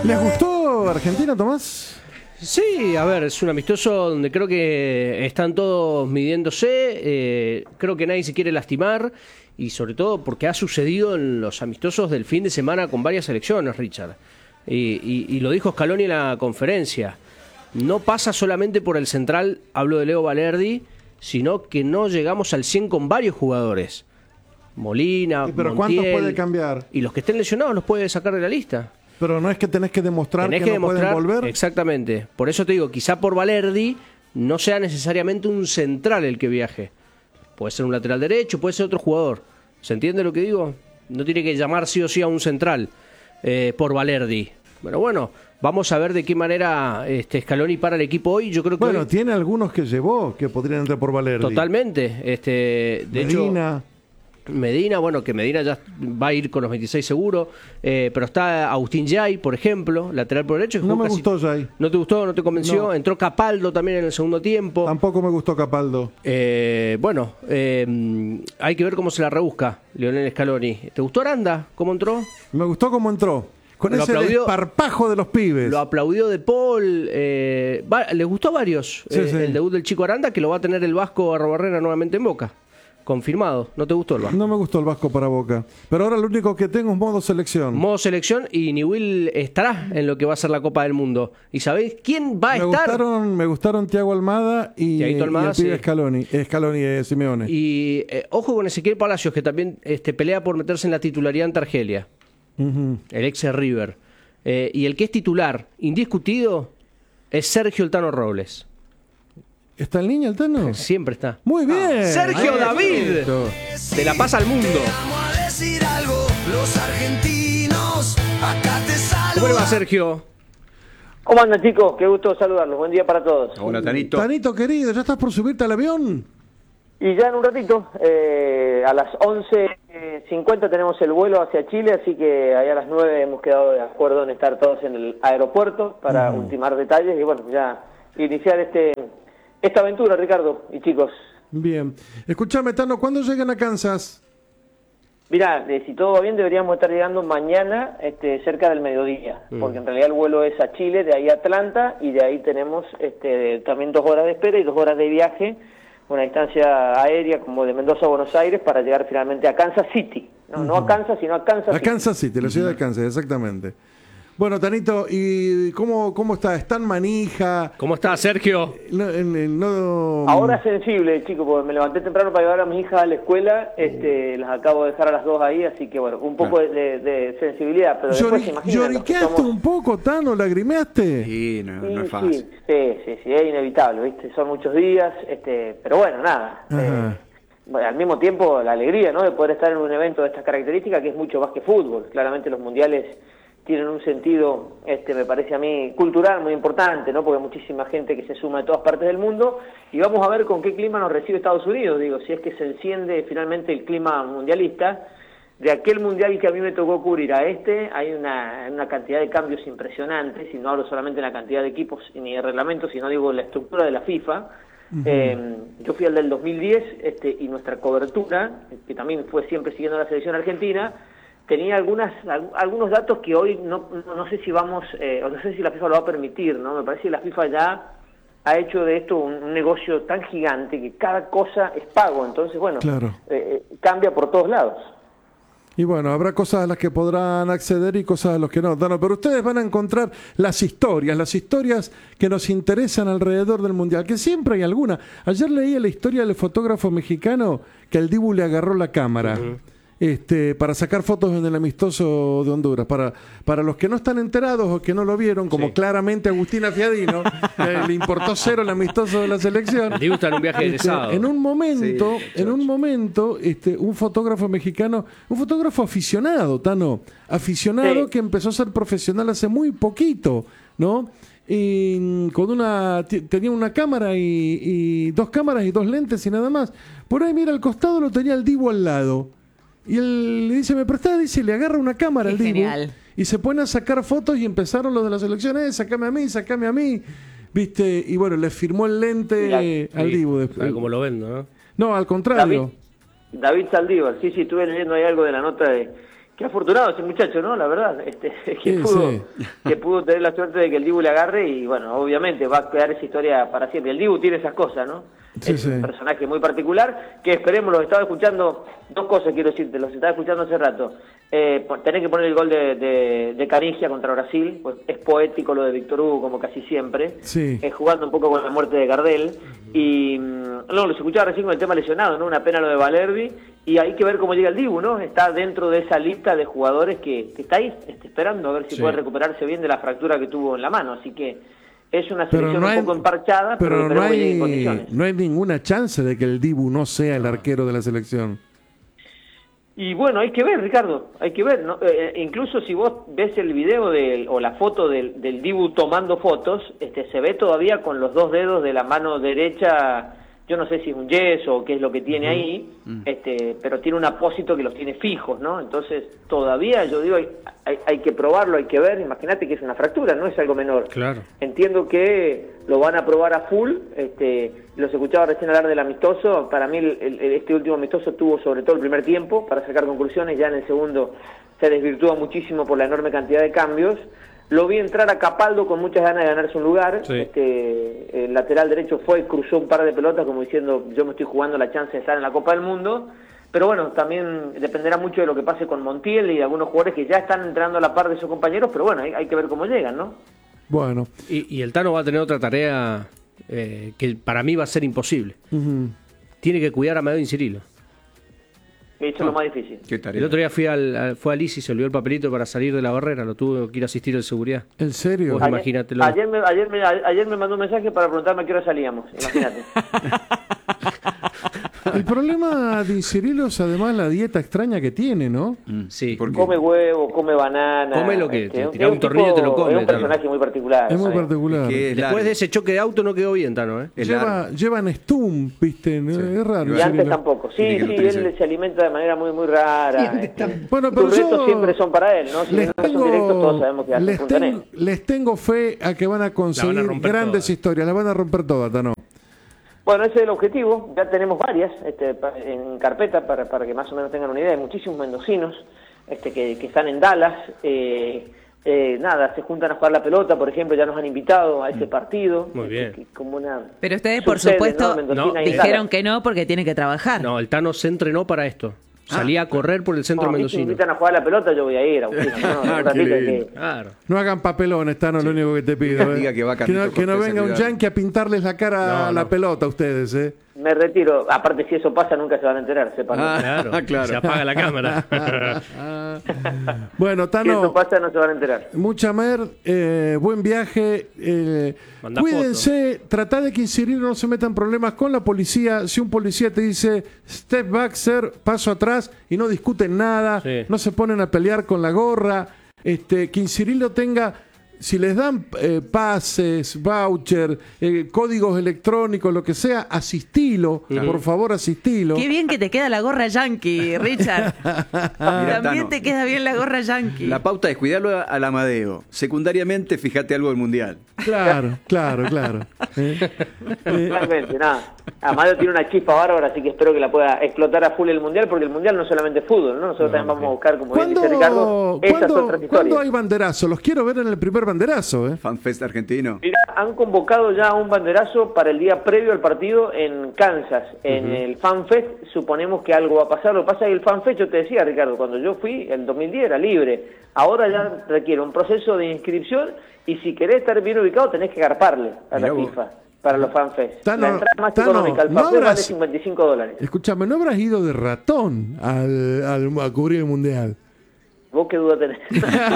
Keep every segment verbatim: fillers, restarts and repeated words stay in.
¿Les gustó Argentina, Tomás? Sí, a ver, es un amistoso donde creo que están todos midiéndose, eh, creo que nadie se quiere lastimar y sobre todo porque ha sucedido en los amistosos del fin de semana con varias selecciones, Richard. Y, y, y lo dijo Scaloni en la conferencia. No pasa solamente por el central, hablo de Leo Valerdi, sino que no llegamos al cien con varios jugadores. Molina, Sí, pero Montiel, ¿cuántos puede cambiar? Y los que estén lesionados los puede sacar de la lista. Pero no es que tenés que demostrar Tenés que, que no demostrar, pueden volver. exactamente. Por eso te digo, quizá por Valerdi no sea necesariamente un central el que viaje. Puede ser un lateral derecho, puede ser otro jugador. ¿Se entiende lo que digo? No tiene que llamar sí o sí a un central eh, por Valerdi. Bueno, bueno, vamos a ver de qué manera este Scaloni para el equipo hoy. Yo creo que Bueno, hoy, tiene algunos que llevó que podrían entrar por Valerdi. totalmente. Este, de Medina. hecho, Medina, bueno, que Medina ya va a ir con los veintiséis seguro, eh, pero está Agustín Yay, por ejemplo, lateral por derecho. Que No jugó me casi- gustó Yay. ¿No te gustó? ¿No te convenció? No. Entró Capaldo también en el segundo tiempo. Tampoco me gustó Capaldo. Eh, bueno, eh, hay que ver cómo se la rebusca Lionel Scaloni. ¿Te gustó Aranda? ¿Cómo entró? Me gustó cómo entró. Con Lo ese aplaudió- desparpajo de los pibes. Lo aplaudió De Paul. Eh, va- les gustó a varios Sí, eh, sí. el debut del chico Aranda, que lo va a tener el Vasco Arrobarrena nuevamente en Boca. Confirmado. ¿No te gustó el Vasco? No me gustó el Vasco para Boca. Pero ahora lo único que tengo es modo selección. Modo selección y Newell estará en lo que va a ser la Copa del Mundo. ¿Y sabéis quién va a me estar? gustaron, me gustaron Thiago Almada y, Tiaguito Almada, y el pibe sí. Scaloni, eh, Scaloni eh, Simeone. Y eh, ojo con Ezequiel Palacios, que también este, pelea por meterse en la titularidad ante Argelia. Ujú. El ex River. Eh, y el que es titular, indiscutido, es Sergio El Tano Robles. ¿Está el niño, el Tano? Siempre está. Muy bien. Sergio Ahí David. está. Te la pasa al mundo. Vamos a decir algo, los argentinos, acá te ¿Cómo le va, saludan. Sergio? ¿Cómo andan, chicos? Qué gusto saludarlos. Buen día para todos. Hola, Tanito. Tanito querido, ¿ya estás por subirte al avión? Y ya en un ratito, eh, a las once cincuenta tenemos el vuelo hacia Chile, así que ahí a las nueve hemos quedado de acuerdo en estar todos en el aeropuerto para Ujú. ultimar detalles y bueno, ya iniciar este esta aventura, Ricardo y chicos. Bien. Escuchame, Tano, ¿cuándo llegan a Kansas? Mirá, eh, si todo va bien deberíamos estar llegando mañana este, cerca del mediodía, Mm. porque en realidad el vuelo es a Chile, de ahí a Atlanta y de ahí tenemos este, también dos horas de espera y dos horas de viaje, una distancia aérea como de Mendoza a Buenos Aires para llegar finalmente a Kansas City, no, no a Kansas sino a Kansas A City. Kansas City, la ciudad de Kansas, exactamente. Bueno, Tanito, ¿y cómo, cómo está? ¿Está en manija? ¿Cómo está, Sergio? No, en- en- no- Ahora sensible, chico, porque me levanté temprano para llevar a mis hijas a la escuela, este, las acabo de dejar a las dos ahí, así que bueno, un poco de, de- de sensibilidad, pero después se Llori- imaginan los que ¿Lloriqueaste somos- un poco, Tano? ¿Lagrimeaste? Sí, no, Sí, no es sí, fácil. sí, sí, sí, es inevitable, ¿viste? Son muchos días, este, pero bueno, nada. Ajá. eh, bueno, al mismo tiempo, la alegría, ¿no? De poder estar en un evento de estas características, que es mucho más que fútbol. Claramente los mundiales tienen un sentido, este, me parece a mí, cultural muy importante, ¿no? Porque hay muchísima gente que se suma de todas partes del mundo y vamos a ver con qué clima nos recibe Estados Unidos, digo, si es que se enciende finalmente el clima mundialista. De aquel mundial que a mí me tocó cubrir a este, hay una, una cantidad de cambios impresionantes, y no hablo solamente de la cantidad de equipos ni de reglamentos, sino digo la estructura de la FIFA. Eh, yo fui al del dos mil diez este, y nuestra cobertura, que también fue siempre siguiendo la selección argentina, tenía algunas al- algunos datos que hoy no, no, no sé si vamos, eh, o no sé si la FIFA lo va a permitir, ¿no? Me parece que la FIFA ya ha hecho de esto un, un negocio tan gigante que cada cosa es pago, entonces bueno, Claro. eh, eh, cambia por todos lados. Y bueno, habrá cosas a las que podrán acceder y cosas a las que no. Tano, pero ustedes van a encontrar las historias, las historias que nos interesan alrededor del Mundial, que siempre hay alguna. Ayer leía la historia del fotógrafo mexicano que el Dibu le agarró la cámara. Este, para sacar fotos en el amistoso de Honduras. Para, para los que no están enterados o que no lo vieron, como Sí. claramente Agustina Fiadino, eh, le importó cero el amistoso de la selección. El Dibu está en un viaje Este, egresado. en un momento, Sí, en un momento, este, un fotógrafo mexicano, un fotógrafo aficionado, Tano, aficionado Sí. que empezó a ser profesional hace muy poquito, ¿no? Y mm, con una t- tenía una cámara y, y dos cámaras y dos lentes y nada más. Por ahí mira al costado lo tenía el Dibu al lado. Y él le dice, ¿me prestás? Dice, le agarra una cámara al Qué Dibu genial. y se pone a sacar fotos y empezaron los de la selección, eh, sacame a mí, sacame a mí. ¿Viste? Y bueno, le firmó el lente Mira, eh, al Sí, Dibu a después. ver cómo lo vendo, ¿no? No, al contrario. David, David Saldívar, sí, sí, estuve leyendo ahí algo de la nota de Qué afortunado ese muchacho, ¿no? La verdad, este, que, Sí, pudo, sí. que pudo tener la suerte de que el Dibu le agarre y bueno, obviamente va a quedar esa historia para siempre. El Dibu tiene esas cosas, ¿no? Sí, es sí. un personaje muy particular que esperemos, los estaba escuchando, dos cosas quiero decirte, los estaba escuchando hace rato. Eh, tenés que poner el gol de, de, de Canigia contra Brasil, pues es poético lo de Víctor Hugo como casi siempre, Sí. eh, jugando un poco con la muerte de Gardel y mm, no, los escuchaba recién con el tema lesionado, ¿no? Una pena lo de Valerdi y hay que ver cómo llega el Dibu, ¿no? Está dentro de esa lista de jugadores que, que está ahí, este, esperando a ver si Sí. puede recuperarse bien de la fractura que tuvo en la mano, así que es una Pero selección no hay, un poco emparchada, pero, pero no esperemos que llegue en hay, condiciones. no hay ninguna chance de que el Dibu no sea el arquero de la selección. Y bueno, hay que ver, Ricardo, hay que ver, ¿no? Eh, incluso si vos ves el video del, o la foto del, del Dibu tomando fotos, este, se ve todavía con los dos dedos de la mano derecha, yo no sé si es un yeso o qué es lo que tiene ahí, este, pero tiene un apósito que los tiene fijos, ¿no? Entonces, todavía, yo digo, hay, hay, hay que probarlo, hay que ver, imagínate que es una fractura, no es algo menor. Claro. Entiendo que lo van a probar a full, este, los escuchaba recién hablar del amistoso, para mí el, el, este último amistoso tuvo sobre todo el primer tiempo para sacar conclusiones, ya en el segundo se desvirtúa muchísimo por la enorme cantidad de cambios. Lo vi entrar a Capaldo con muchas ganas de ganarse un lugar, Sí. este, el lateral derecho fue, cruzó un par de pelotas como diciendo yo me estoy jugando la chance de estar en la Copa del Mundo, pero bueno, también dependerá mucho de lo que pase con Montiel y algunos jugadores que ya están entrando a la par de sus compañeros, pero bueno, hay, hay que ver cómo llegan, ¿no? Bueno. Y, y el Tano va a tener otra tarea eh, que para mí va a ser imposible. Ujú. Tiene que cuidar a Amadeo Incirilo. Eso es lo más difícil. Qué tarea. El otro día fui al, al- fue a Liz y se olvidó el papelito para salir de la barrera, lo tuvo que ir a asistir el seguridad. ¿En serio? Vos Ayer, imagínatelo. ayer, me, ayer, me, ayer me mandó un mensaje para preguntarme a qué hora salíamos, imagínate. El problema de Incirilo es además la dieta extraña que tiene, ¿no? Mm. Sí. ¿Por qué? Come huevo, come banana. Come lo que- este, te es tirá un tipo- tornillo y te lo come, Es un Tano. personaje muy particular. Es muy ¿sabes? particular. Que es Después largo. de ese choque de auto no quedó bien, Tano, ¿eh? Es Lleva, largo. llevan Stump, ¿viste? ¿no? Es raro. Y antes Incirilo. tampoco. Sí, Tiene que sí, utilizar. él se alimenta de manera muy muy rara. este, Bueno, sus pero retos yo siempre son para él, ¿no? Si les no son directos, todos sabemos que hacen les, punta en ten- él. les tengo fe a que van a conseguir romper grandes todas. historias. Las van a romper todas, Tano. Bueno, ese es el objetivo. Ya tenemos varias este, pa- en carpeta para, para que más o menos tengan una idea. Hay muchísimos mendocinos este, que, que están en Dallas. Eh, eh, nada, se juntan a jugar la pelota, por ejemplo, ya nos han invitado a ese partido. Muy bien. Este, que como una Pero ustedes, por subsede, supuesto, ¿no? Mendocina no, y en dijeron Dallas. que no porque tiene que trabajar. No, el Tano se entrenó para esto. Salía a correr por el centro No, a mí si me mendocino. invitan a jugar la pelota, yo voy a ir, Agustín. No, un Qué ratito lindo. que- Claro. No hagan papelones, Tano, lo único que te pido. ¿eh? Diga que va que, Carlito no, que no Cortés a venga un cuidar. yankee a pintarles la cara No, a la no. pelota a ustedes, ¿eh? Me retiro. Aparte, si eso pasa, nunca se van a enterar, sepan. Ah, Claro, claro. se apaga la cámara. Bueno, Si Tano, eso pasa, no se van a enterar. mucha mer, eh, buen viaje. eh, Mandá cuídense, tratá de que Incirilo no se meta en problemas con la policía. Si un policía te dice step back, sir, paso atrás, y no discuten nada, Sí. no se ponen a pelear con la gorra, este, que Incirilo tenga. Si les dan eh, pases, voucher, eh, códigos electrónicos, lo que sea, asistilo, por favor, asistilo. Qué bien que te queda la gorra yankee, Richard. Mira, También Tano, te queda bien la gorra yankee. La pauta es cuidarlo al Amadeo. Secundariamente, fíjate algo del Mundial. Claro, claro, claro. Eh, eh, Totalmente, nada. Amado tiene una chispa bárbara, así que espero que la pueda explotar a full el Mundial, porque el Mundial no es solamente fútbol, ¿no? Nosotros también vamos a buscar, como bien dice Ricardo, ¿Cuándo, esas ¿cuándo, otras ¿cuándo historias. hay banderazo? Los quiero ver en el primer banderazo, ¿eh? FanFest argentino. Mira, han convocado ya un banderazo para el día previo al partido en Kansas, en el FanFest. Suponemos que algo va a pasar. Lo que pasa es que el FanFest, yo te decía, Ricardo, cuando yo fui, en dos mil diez era libre. Ahora ya requiere un proceso de inscripción y si querés estar bien ubicado tenés que garparle a Mirá la vos. FIFA para los FanFest. Tano, la entrada más Tano, económica al no FanFest vale habrás- cincuenta y cinco dólares. Escúchame, ¿no habrás ido de ratón al, al- a cubrir el mundial? ¿Vos qué duda tenés?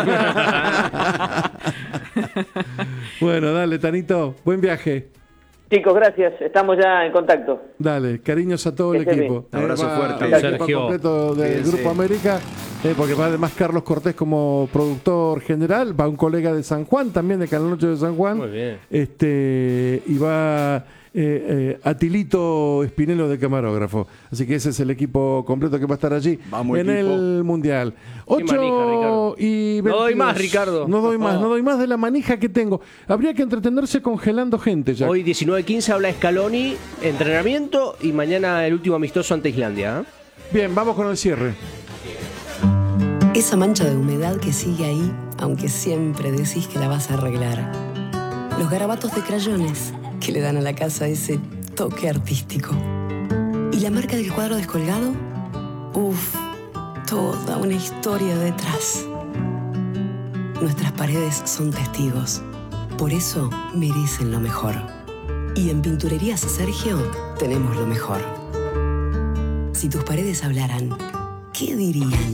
Bueno, dale, Tanito, buen viaje. Chicos, gracias. Estamos ya en contacto. Dale, cariños a todo el Que esté equipo. bien. Abrazo va fuerte. el equipo Sergio. completo del Cuídense. Grupo América, eh, porque va además Carlos Cortés como productor general, va un colega de San Juan, también de Canal ocho de San Juan. Muy bien. Este, y va eh, eh, Atilito Espinelo de camarógrafo. Así que ese es el equipo completo que va a estar allí Vamos, en equipo. el Mundial. Qué manija, ocho Ricardo. y No doy veintidós. más, Ricardo. No doy más, No. no doy más de la manija que tengo. Habría que entretenerse congelando gente ya. Hoy diecinueve quince habla Scaloni, entrenamiento y mañana el último amistoso ante Islandia. ¿eh? Bien, vamos con el cierre. Esa mancha de humedad que sigue ahí, aunque siempre decís que la vas a arreglar. Los garabatos de crayones que le dan a la casa ese toque artístico. ¿Y la marca del cuadro descolgado? Uf, toda una historia detrás. Nuestras paredes son testigos. Por eso merecen lo mejor. Y en Pinturerías Sergio tenemos lo mejor. Si tus paredes hablaran, ¿qué dirían?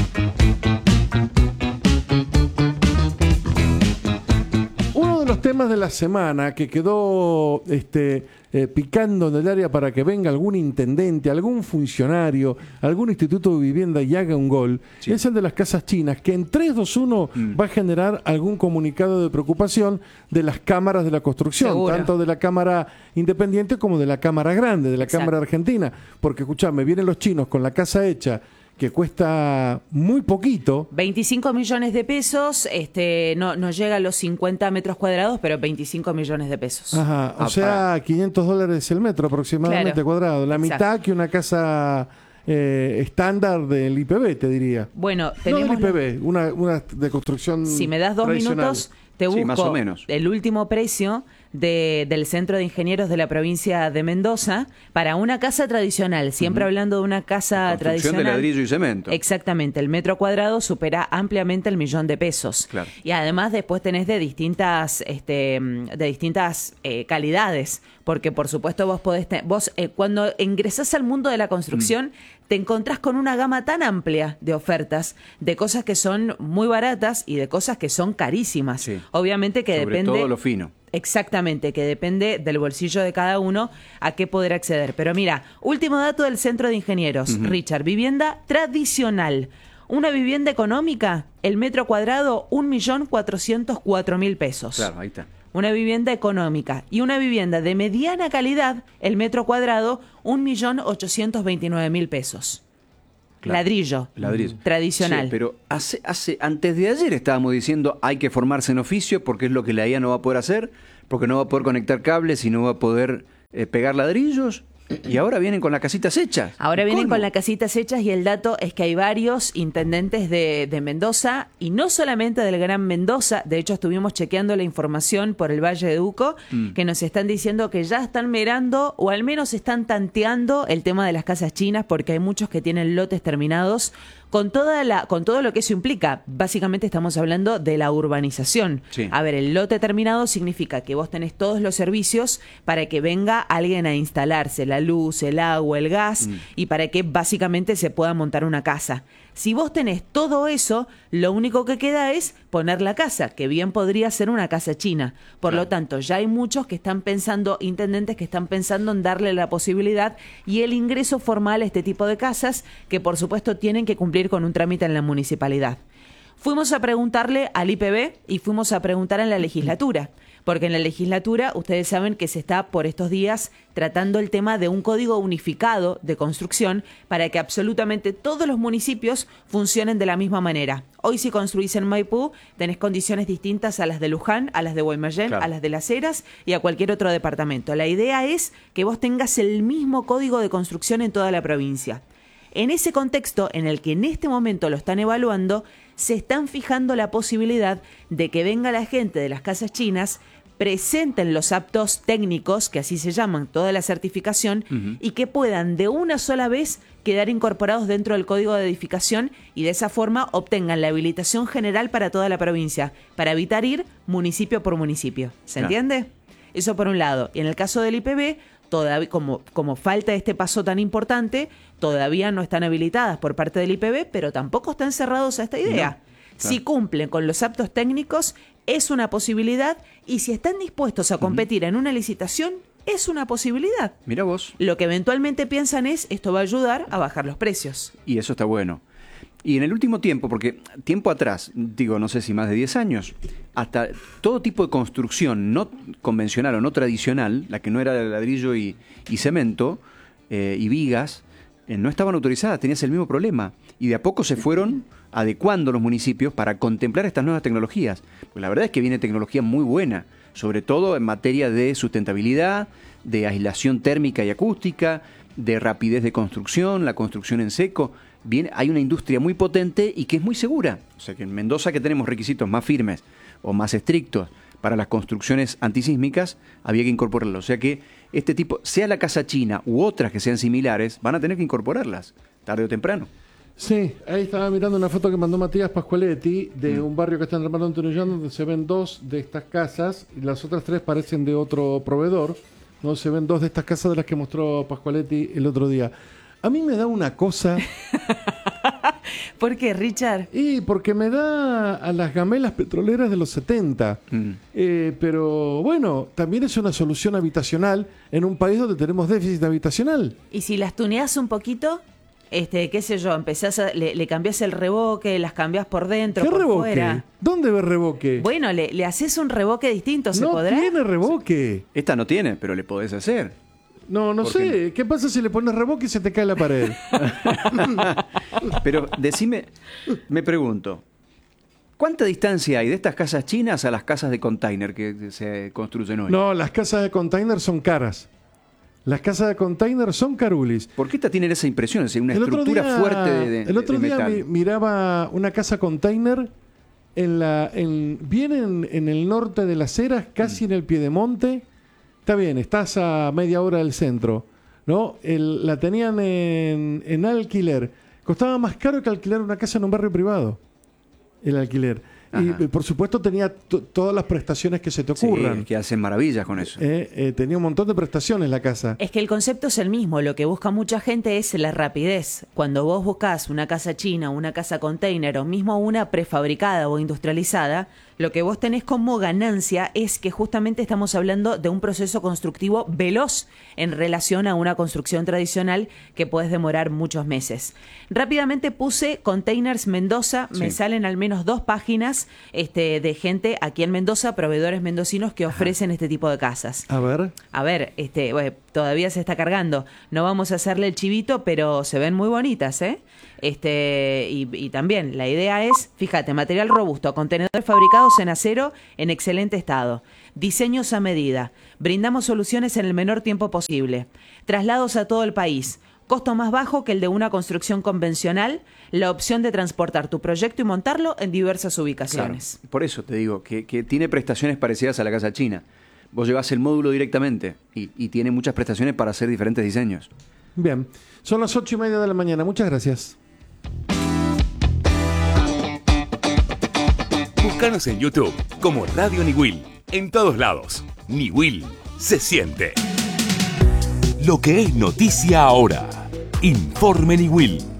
Uno de los temas de la semana que quedó este, eh, picando en el área para que venga algún intendente, algún funcionario, algún instituto de vivienda y haga un gol, sí. es el de las casas chinas, que en tres dos uno mm. va a generar algún comunicado de preocupación de las cámaras de la construcción, Segura. tanto de la Cámara Independiente como de la Cámara Grande, de la Exacto. Cámara Argentina. Porque, escuchame, vienen los chinos con la casa hecha, que cuesta muy poquito. veinticinco millones de pesos, este no, no llega a los cincuenta metros cuadrados, pero veinticinco millones de pesos. Ajá, o ah, sea, para. quinientos dólares el metro aproximadamente claro. cuadrado. La Exacto. mitad que una casa eh, estándar del I P B, te diría. Bueno, tenemos... No del I P B, una, una de construcción Si me das dos minutos, te busco sí, más o menos. el último precio de, del Centro de Ingenieros de la provincia de Mendoza para una casa tradicional, siempre uh-huh. hablando de una casa Construcción tradicional. de ladrillo y cemento. Exactamente, el metro cuadrado supera ampliamente el millón de pesos. Claro. Y además después tenés de distintas, este, de distintas eh, calidades, porque por supuesto vos podés, te- vos eh, cuando ingresás al mundo de la construcción, mm. te encontrás con una gama tan amplia de ofertas, de cosas que son muy baratas y de cosas que son carísimas. Sí. Obviamente que Sobre depende... todo lo fino. Exactamente, que depende del bolsillo de cada uno a qué poder acceder. Pero mira, último dato del Centro de Ingenieros, uh-huh. Richard, vivienda tradicional. Una vivienda económica, el metro cuadrado, un millón cuatrocientos cuatro mil pesos. Claro, ahí está. Una vivienda económica. Y una vivienda de mediana calidad, el metro cuadrado, un millón ochocientos veintinueve mil pesos. Claro. Ladrillo, Ladrillo. Tradicional. Sí, pero hace, hace, antes de ayer estábamos diciendo hay que formarse en oficio porque es lo que la I A no va a poder hacer, porque no va a poder conectar cables y no va a poder eh, pegar ladrillos. Y ahora vienen con las casitas hechas. Ahora vienen ¿Cómo? con las casitas hechas y el dato es que hay varios intendentes de, de Mendoza y no solamente del Gran Mendoza, de hecho estuvimos chequeando la información por el Valle de Uco, mm. que nos están diciendo que ya están mirando o al menos están tanteando el tema de las casas chinas porque hay muchos que tienen lotes terminados con toda la con todo lo que eso implica. Básicamente estamos hablando de la urbanización. Sí. A ver, el lote terminado significa que vos tenés todos los servicios para que venga alguien a instalarse, la luz, el agua, el gas, mm. y para que básicamente se pueda montar una casa. Si vos tenés todo eso, lo único que queda es poner la casa, que bien podría ser una casa china. Por claro. lo tanto, ya hay muchos que están pensando, intendentes que están pensando en darle la posibilidad y el ingreso formal a este tipo de casas, que por supuesto tienen que cumplir con un trámite en la municipalidad. Fuimos a preguntarle al I P B y fuimos a preguntar en la legislatura, porque en la legislatura ustedes saben que se está por estos días tratando el tema de un código unificado de construcción para que absolutamente todos los municipios funcionen de la misma manera. Hoy si construís en Maipú tenés condiciones distintas a las de Luján, a las de Guaymallén, claro. a las de Las Heras y a cualquier otro departamento. La idea es que vos tengas el mismo código de construcción en toda la provincia. En ese contexto, en el que en este momento lo están evaluando, se están fijando la posibilidad de que venga la gente de las casas chinas, presenten los aptos técnicos, que así se llaman, toda la certificación, uh-huh. y que puedan de una sola vez quedar incorporados dentro del código de edificación y de esa forma obtengan la habilitación general para toda la provincia, para evitar ir municipio por municipio. ¿Se claro. entiende? Eso por un lado. Y en el caso del I P B, todavía, como, como falta este paso tan importante, todavía no están habilitadas por parte del I P B, pero tampoco están cerrados a esta idea. No, claro. Si cumplen con los aptos técnicos, es una posibilidad, y si están dispuestos a competir uh-huh. en una licitación, es una posibilidad. Mira vos. Lo que eventualmente piensan es, esto va a ayudar a bajar los precios. Y eso está bueno. Y en el último tiempo, porque tiempo atrás, digo, no sé si más de diez años, hasta todo tipo de construcción no convencional o no tradicional, la que no era de ladrillo y, y cemento eh, y vigas, eh, no estaban autorizadas, tenías el mismo problema. Y de a poco se fueron adecuando los municipios para contemplar estas nuevas tecnologías. Pues la verdad es que viene tecnología muy buena, sobre todo en materia de sustentabilidad, de aislación térmica y acústica, de rapidez de construcción, la construcción en seco. viene, hay una industria muy potente y que es muy segura. O sea que en Mendoza, que tenemos requisitos más firmes o más estrictos para las construcciones antisísmicas, había que incorporarlo. O sea que este tipo, sea la casa china u otras que sean similares, van a tener que incorporarlas, tarde o temprano. Sí, ahí estaba mirando una foto que mandó Matías Pascualetti de un barrio que está en Ramón Antonellán, donde se ven dos de estas casas y las otras tres parecen de otro proveedor. No se ven dos de estas casas de las que mostró Pascualetti el otro día. A mí me da una cosa. ¿Por qué, Richard? Y porque me da a las gamelas petroleras de los setenta. Mm. Eh, pero bueno, también es una solución habitacional en un país donde tenemos déficit habitacional. ¿Y si las tuneás un poquito? Este, qué sé yo, empezás a, le, le cambiás el reboque, las cambiás por dentro, ¿Qué por reboque? fuera. ¿Dónde ve reboque? Bueno, le, le haces un reboque distinto, ¿se no podrá? No tiene reboque. Esta no tiene, pero le podés hacer. No, no sé. Qué? ¿Qué pasa si le pones reboque y se te cae la pared? Pero decime, me pregunto, ¿cuánta distancia hay de estas casas chinas a las casas de container que se construyen hoy? No, las casas de container son caras. Las casas de container son carulis. ¿Por qué esta tienen esa impresión? Es una el estructura día, fuerte de, de El otro de día metal. Mi, miraba una casa container en la, en, bien en, en el norte de Las Heras, casi mm. en el Piedemonte. Está bien, estás a media hora del centro, ¿no? El, la tenían en, en alquiler. Costaba más caro que alquilar una casa en un barrio privado, el alquiler. Ajá. Y por supuesto tenía t- todas las prestaciones que se te ocurran. Sí, que hacen maravillas con eso. Eh, eh, tenía un montón de prestaciones la casa. Es que el concepto es el mismo. Lo que busca mucha gente es la rapidez. Cuando vos buscás una casa china, una casa container o mismo una prefabricada o industrializada, lo que vos tenés como ganancia es que justamente estamos hablando de un proceso constructivo veloz en relación a una construcción tradicional que puedes demorar muchos meses. Rápidamente puse Containers Mendoza, sí. Me salen al menos dos páginas este, de gente aquí en Mendoza, proveedores mendocinos que ofrecen Ajá. este tipo de casas. A ver. A ver, este, bueno, todavía se está cargando. No vamos a hacerle el chivito, pero se ven muy bonitas, ¿eh? Este, y, y también la idea es, fíjate, material robusto, contenedores fabricados en acero en excelente estado, diseños a medida, brindamos soluciones en el menor tiempo posible, traslados a todo el país, costo más bajo que el de una construcción convencional, la opción de transportar tu proyecto y montarlo en diversas ubicaciones. Claro, por eso te digo, que, que tiene prestaciones parecidas a la casa china. Vos llevás el módulo directamente y, y tiene muchas prestaciones para hacer diferentes diseños. Bien, son las ocho y media de la mañana, muchas gracias. Búscanos en YouTube como Radio Niwil. En todos lados. Niwil se siente. Lo que es noticia ahora. Informe Niwil.